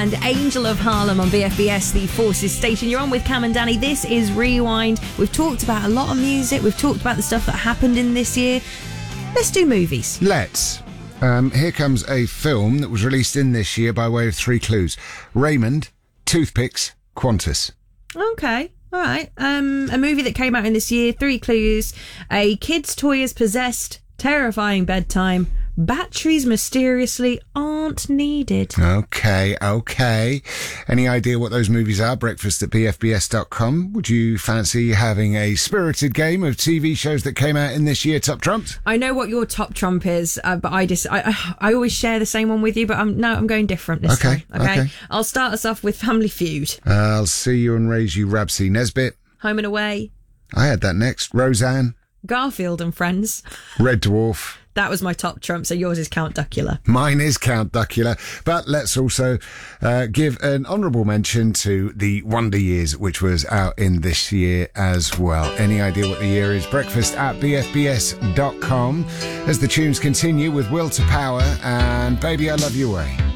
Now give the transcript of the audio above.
and Angel of Harlem on BFBS, the Forces station. You're on with Cam and Danny. This is Rewind. We've talked about a lot of music. We've talked about the stuff that happened in this year. Let's do movies. Let's. Here comes a film that was released in this year by way of 3 clues. Raymond, Toothpicks, Qantas. Okay. All right. A movie that came out in this year, 3 clues. A kid's toy is possessed. Terrifying bedtime. Batteries mysteriously aren't needed. Okay. Any idea what those movies are? Breakfast at bfbs.com. Would you fancy having a spirited game of TV shows that came out in this year, Top Trumps? I know what your top trump is, but I always share the same one with you, but I'm going different this time. Okay. I'll start us off with Family Feud. I'll See You and Raise You, Rabsy Nesbitt. Home and Away. I had that next. Roseanne. Garfield and Friends. Red Dwarf. That was my top trump, so yours is Count Duckula. Mine is Count Duckula, but let's also give an honourable mention to The Wonder Years, which was out in this year as well. Any idea what the year is? Breakfast at bfbs.com as the tunes continue with Will to Power and Baby I Love Your Way.